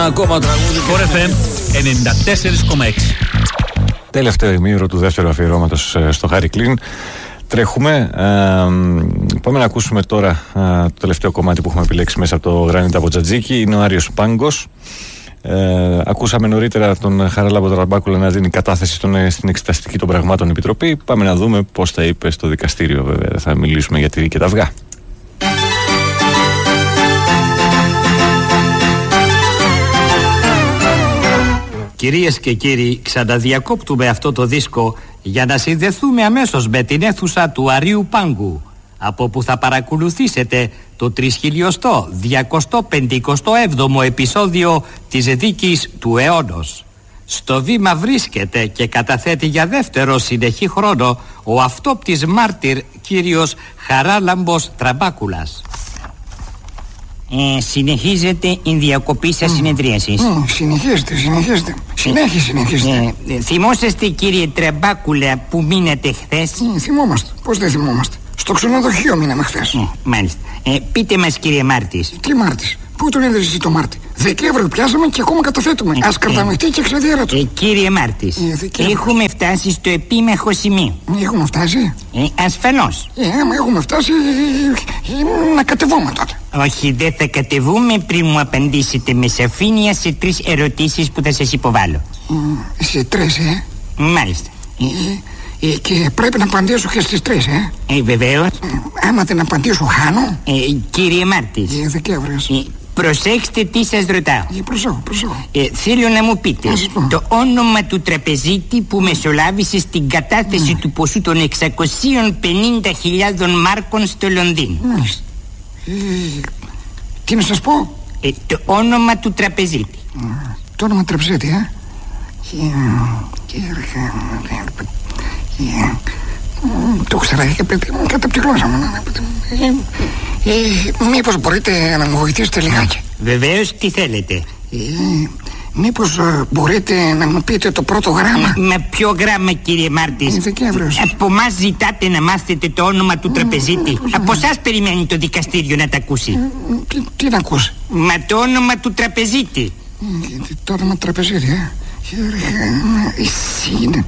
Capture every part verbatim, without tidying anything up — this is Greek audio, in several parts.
Ένα ακόμα τραγούδι. Sport εφ εμ ενενήντα τέσσερα κόμμα έξι. Τελευταίο ημίωρο του δεύτερου αφιερώματος στο Χάρι Κλίν. Τρέχουμε. Ε, πάμε να ακούσουμε τώρα ε, το τελευταίο κομμάτι που έχουμε επιλέξει μέσα από το Γρανίτα από Τζατζίκι. Είναι ο Άριος Πάγκος. Ε, ακούσαμε νωρίτερα τον Χαράλαμπο Τραμπάκουλα να δίνει κατάθεση στον, στην Εξεταστική των Πραγμάτων Επιτροπή. Πάμε να δούμε πώς τα είπε στο δικαστήριο, βέβαια. Θα μιλήσουμε για τη δίκη και τα αυγά. Κυρίες και κύριοι, ξαναδιακόπτουμε αυτό το δίσκο για να συνδεθούμε αμέσως με την αίθουσα του Αρίου Πάγκου, από που θα παρακολουθήσετε το τρισχιλιοστό διακόσια πενηκοστό έβδομο επεισόδιο της δίκης του αιώνος. Στο βήμα βρίσκεται και καταθέτει για δεύτερο συνεχή χρόνο ο αυτόπτης μάρτυρ κύριος Χαράλαμπος Τραμπάκουλας. Ε, συνεχίζεται η διακοπή σας mm. συνεδρίασης. Mm, συνεχίζεται, συνεχίζεται. Συνέχεια συνεχίζεται. Ε, ε, θυμόσαστε κύριε Τραμπάκουλα που μείνατε χθες? Mm, θυμόμαστε. Πώς δεν θυμόμαστε? Στο ξενοδοχείο μείναμε χθες. Ε, μάλιστα. Ε, πείτε μας κύριε Μάρτης. Τι Μάρτης? Πού τον είδες εσύ το Μάρτη? Δεκέμβριο πιάσαμε και ακόμα καταθέτουμε. Ε, Ας κραταμεχτεί ε, και εξαδιέρατο. Ε, κύριε Μάρτης, ε, έχουμε φτάσει στο επίμαχο σημείο. Έχουμε φτάσει? Ε, ασφαλώς. Ε, άμα έχουμε φτάσει, ε, ε, να κατεβούμε τότε. Όχι, δεν θα κατεβούμε πριν μου απαντήσετε με σαφήνεια σε τρεις ερωτήσεις που θα σας υποβάλω. Ε, σε τρεις, ε? Μάλιστα. Ε, ε, και πρέπει να απαντήσω και στις τρεις, ε? Ε, βεβαίως. Ε, άμα δεν απαντήσω, χάνω. Ε, κύριε Μάρτης. Ε, Δεκέμβριος. Ε, προσέξτε τι σας ρωτάω. Ε, προσέχω, προσέχω. Ε, θέλω να μου πείτε το όνομα του τραπεζίτη που μεσολάβησε στην κατάθεση mm. του ποσού των εξακόσιες πενήντα χιλιάδες μάρκων στο Λονδίνο. Μάλιστα. Ε, τι να σας πω? Ε, το όνομα του τραπεζίτη. Ε, το όνομα του τραπεζίτη, ε? Το ξέρα, κατά τη γλώσσα μου. Μήπως μπορείτε να μου βοηθήσετε λιγάκι? Βεβαίως, τι θέλετε? Μήπως μπορείτε να μου πείτε το πρώτο γράμμα? Με ποιο γράμμα κύριε Μάρτης? Από μας ζητάτε να μάθετε το όνομα του τραπεζίτη? Από σας περιμένει το δικαστήριο να τα ακούσει. Τι να ακούσει? Μα το όνομα του τραπεζίτη. Το όνομα του τραπεζίτη, ε? Εσύ είναι...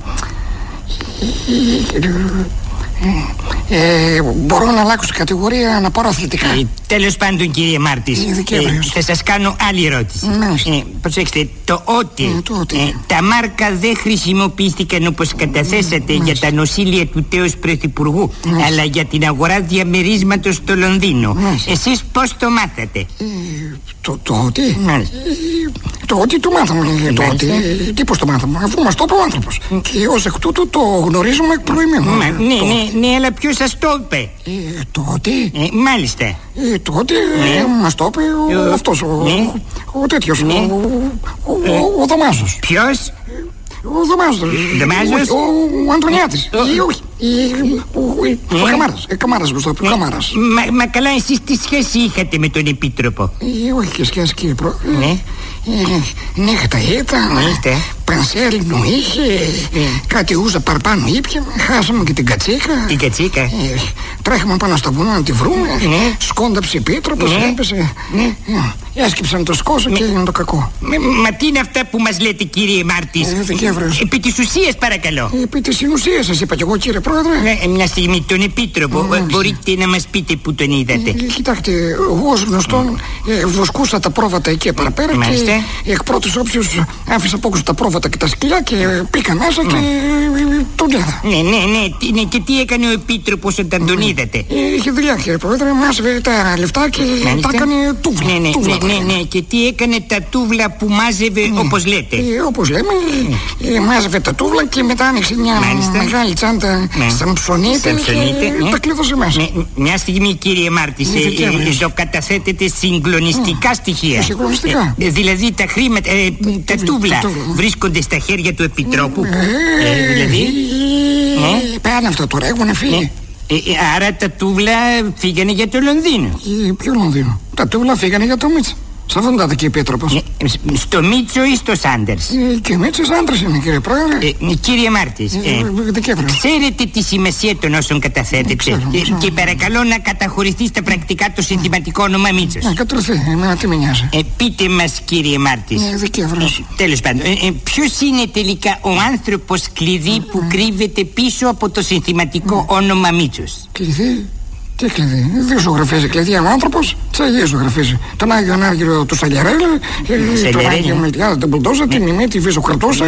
Ε, μπορώ να αλλάξω κατηγορία, να πάρω αθλητικά. Ε, τέλος πάντων κύριε Μάρτης, ε, ε, θα σας κάνω άλλη ερώτηση. ε, Προσέξτε, το ότι, ε, το ότι. Ε, τα μάρκα δεν χρησιμοποιήθηκαν όπως καταθέσατε ε, για τα νοσήλια του τέος πρωθυπουργού, ε, αλλά για την αγορά διαμερίσματος στο Λονδίνο. ε, Εσείς πώς το μάθατε? ε, Το, το ότι ε, Το ότι το μάθαμε. Το ότι, ε, τι πώς το μάθαμε? Αφού μας το είπε ο άνθρωπος. ε. Και ως εκ τούτου το γνωρίζουμε εκ προημίου. Ναι, ναι, ναι, αλλά ποιος σας το είπε? Ε, το ότι ε, Μάλιστα. ε, Το ότι ναι. ε, μας το είπε ο, ε, αυτός ο, ναι. ο, ο τέτοιος ναι. ο, ο, ο, ο, ο Δαμάζος. Ποιος? Ο Δαμάζος. Δαμάζος? Ο, ο Αντωνιάτης. ε, Όχι. Ο Καμάρας. Καμάρας μας το είπε. Καμάρας. Μα καλά, εσείς τι σχέση είχατε με τον Επίτροπο? Όχι και σχέση κύριε Πρόεδρε. Νύχτα ήταν, πανσέλινο είχε, κάτι ούζα παραπάνω ήπια, χάσαμε και την κατσίκα. Την κατσίκα? ε, Τρέχαμε πάνω στο βουνό να τη βρούμε, ναι. Σκόνταψε επίτροπος, ναι. έπεσε, ναι. ε, έσκυψαν το σκόσο ναι. και έγινε το κακό. Μα, μα τι είναι αυτά που μας λέτε κύριε Μάρτης? ε, Επί της ουσίας παρακαλώ. Επί της ουσίας σας είπα κι εγώ κύριε Πρόεδρε. ε, Μια στιγμή, τον Επίτροπο, ε, μπορείτε να μας πείτε που τον είδατε? ε, Κοιτάξτε, εγώ ως γνωστόν ε, βοσκούσα τα πρόβατα εκεί παραπέρα και εκ πρώτης όψεως άφησα από τα πρόβατα και τα σκυλιά και πήγα μέσα και τον είδα. Ναι, ναι, ναι. Και τι έκανε ο Επίτροπος όταν τον είδατε? Είχε δουλειά κύριε Πρόεδρε, μάζευε τα λεφτά και τα έκανε τούβλα. Ναι, ναι, ναι. Και τι έκανε τα τούβλα που μάζευε όπως λέτε? Όπως λέμε, μάζευε τα τούβλα και μετά άνοιξε μια μεγάλη τσάντα σαμψονίτε και τα κλείδωσε μέσα. Μια στιγμή κύριε Μάρτης, εδώ καταθέτεται συγκλονιστικά στοιχεία. Συγκλονιστικά? Δηλαδή τα χρήματα, ε, τα τούβλα βρίσκονται στα χέρια του Επιτρόπου. ε, Δηλαδή πέρα αυτό τώρα, έχουν φύγει. ε, Άρα τα τούβλα φύγανε για το Λονδίνο. ε, Ποιο Λονδίνο? Τα τούβλα φύγανε για το Μίτσα. Σε αυτόν ήταν και επίτροπος. Ε, στο Μίτσο ή στο Σάντερς? Ε, και ο Μίτσος άντρας είναι, κύριε Πρόεδρε. Ε, κύριε Μάρτης, ε, ε, ξέρετε τη σημασία των όσων καταθέτετε? Ξέρω, και, ξέρω. και παρακαλώ να καταχωρηθεί στα πρακτικά το συνθηματικό όνομα Μίτσος. Ναι, κατορθεί, εμένα τι με νοιάζει. Ε, πείτε μας, κύριε Μάρτης. Ε, δικαίωρος. Τέλος πάντων, ε, ε, ποιος είναι τελικά ο άνθρωπος κλειδί που κρύβεται πίσω από το συνθηματικό όνομα Μίτσος? Κλειδί? Τι κλειδί? Δεν ζωγραφίζει κλειδί ο άνθρωπος. Τι Αγίες ζωγραφίζει? Τον Άγιο Ανάργυρο του Σαλιαρέλη, τον Άγιο Μελτιάδα, τον Μπουλντόζα, τη Μιμή, τη Βίζο Κρατούσα.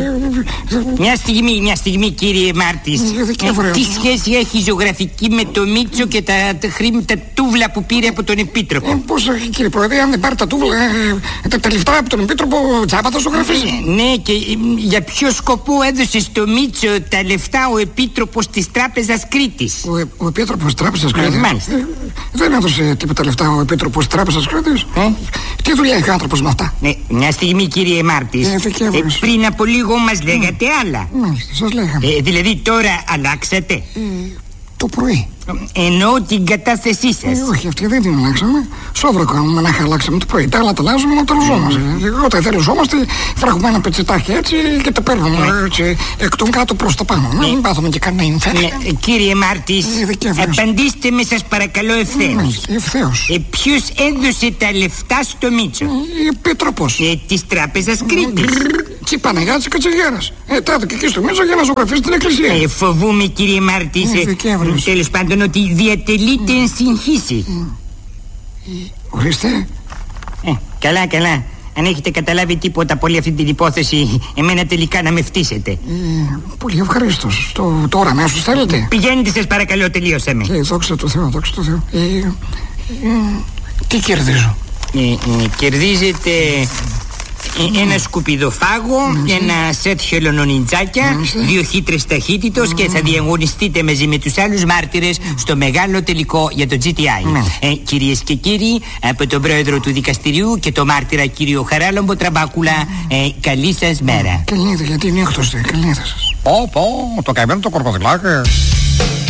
Μια στιγμή, μια στιγμή, κύριε Μάρτης. Τι σχέση έχει ζωγραφική με το Μίτσο και τα χρήματα τούβλα που πήρε από τον Επίτροπο? Πώς, κύριε Πρόεδρε, αν δεν πάρει τα τούβλα, τα λεφτά από τον Επίτροπο, τσάπα θα ζωγραφίζει? Ναι, και για ποιο σκοπό έδωσε στο Μίτσο τα λεφτά ο Επίτροπος της Τράπεζας Κρήτης? Ο Επίτροπος Τράπεζας Κρήτης? Μάλιστα. Δεν έδωσε τίποτα λεφτά ο Επίτροπος Τράπεζας Κρήτης. Ε? Τι δουλειά έχει ο άνθρωπος με αυτά? Ναι, μια στιγμή, κύριε Μάρτης. Ε, ε, πριν από λίγο μας λέγατε mm. άλλα. Μάλιστα, σας λέγαμε. Ε, δηλαδή τώρα αλλάξατε? Ε, το πρωί. Εννοώ την κατάθεσή σας. Ε, όχι, αυτή δεν την αλλάξαμε. Σόβρα κάνουμε να αλλάξαμε το πρωί. Τα άλλα τα αλλάζουμε να τα ριζόμαστε. Mm. Όταν δεν ριζόμαστε, φράγουμε ένα πετσετάκι έτσι και τα παίρνουμε mm. έτσι, εκ των κάτω προς τα πάνω. Να μην πάθουμε και κανένα infection. Ναι, κύριε Μάρτης, ε, απαντήστε με, σας παρακαλώ, ευθέως. Mm, ευθέως. Ε, ποιος έδωσε τα λεφτά στο Μίτσο? Ε, Επίτροπος. Ε, της Τράπεζας Κρήτης. Και η Παναγιάτης Κατσιγέρας. Ε, τα και εκεί στο Μίτσο για να ζωγραφίσει την εκκλησία. Ε, φοβούμαι, κύριε Μάρτης, ε, τέλος πάντων, ότι διατελείται εν συγχύση. Ορίστε. Ε, καλά, καλά. Αν έχετε καταλάβει τίποτα από όλη αυτή την υπόθεση, εμένα τελικά να με φτύσετε. Ε, πολύ ευχαρίστως. Το, τώρα αμέσως θέλετε? Πηγαίνετε, σας παρακαλώ, τελείωσαμε. Ε, δόξα τω Θεώ, δόξα τω Θεώ. Ε, ε, τι κερδίζω? Ε, ε, κερδίζετε ένα σκουπιδοφάγο, ένα σετ χελωνονιτζάκια, δύο χύτρες ταχύτητος και θα διαγωνιστείτε μαζί με τους άλλους μάρτυρες στο μεγάλο τελικό για το τζι τι άι. ε, Κυρίες και κύριοι, από τον πρόεδρο του δικαστηριού και το μάρτυρα κύριο Χαράλαμπο Τραμπάκουλα, ε, καλή σας μέρα. Καλή νύχτα, γιατί νύχτωστε. Καλή νύχτα σας. Πω πω, το καημένο το κορκοδιλάκι.